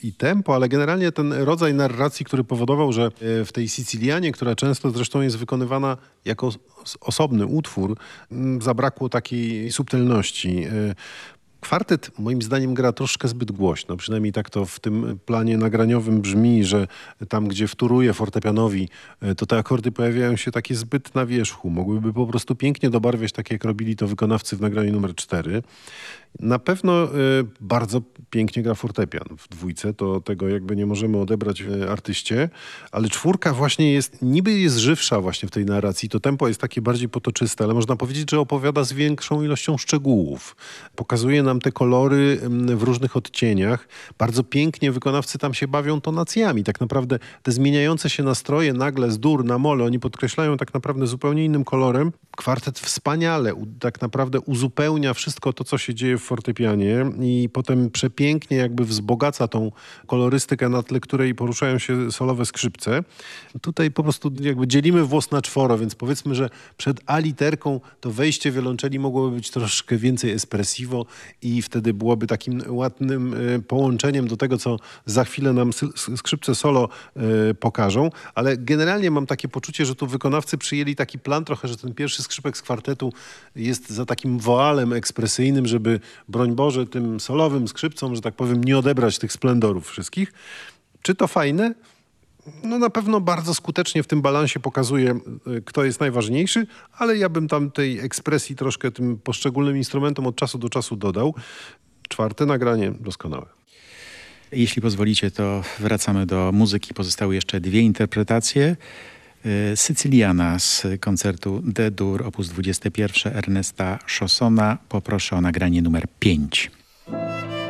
i tempo, ale generalnie ten rodzaj narracji, który powodował, że w tej Sicilianie, która często zresztą jest wykonywana jako osobny utwór, zabrakło takiej subtelności. Kwartet moim zdaniem gra troszkę zbyt głośno, przynajmniej tak to w tym planie nagraniowym brzmi, że tam gdzie wtóruje fortepianowi, to te akordy pojawiają się takie zbyt na wierzchu. Mogłyby po prostu pięknie dobarwiać, tak jak robili to wykonawcy w nagraniu numer 4. Na pewno bardzo pięknie gra fortepian w dwójce, to tego jakby nie możemy odebrać artyście, ale czwórka właśnie niby jest żywsza właśnie w tej narracji, to tempo jest takie bardziej potoczyste, ale można powiedzieć, że opowiada z większą ilością szczegółów. Pokazuje nam te kolory w różnych odcieniach. Bardzo pięknie wykonawcy tam się bawią tonacjami. Tak naprawdę te zmieniające się nastroje nagle z dur na mole, oni podkreślają tak naprawdę zupełnie innym kolorem. Kwartet wspaniale tak naprawdę uzupełnia wszystko to, co się dzieje w fortepianie i potem przepięknie jakby wzbogaca tą kolorystykę, na tle której poruszają się solowe skrzypce. Tutaj po prostu jakby dzielimy włos na czworo, więc powiedzmy, że przed A literką to wejście wiolonczeli mogłoby być troszkę więcej espressivo i wtedy byłoby takim ładnym połączeniem do tego, co za chwilę nam skrzypce solo pokażą, ale generalnie mam takie poczucie, że tu wykonawcy przyjęli taki plan trochę, że ten pierwszy skrzypek z kwartetu jest za takim woalem ekspresyjnym, żeby broń Boże tym solowym skrzypcom, że tak powiem, nie odebrać tych splendorów wszystkich. Czy to fajne? No na pewno bardzo skutecznie w tym balansie pokazuje, kto jest najważniejszy, ale ja bym tam tej ekspresji troszkę tym poszczególnym instrumentom od czasu do czasu dodał. Czwarte nagranie doskonałe. Jeśli pozwolicie, to wracamy do muzyki. Pozostały jeszcze dwie interpretacje. Sycyliana z koncertu D-dur op. 21 Ernesta Chaussona. Poproszę o nagranie numer 5.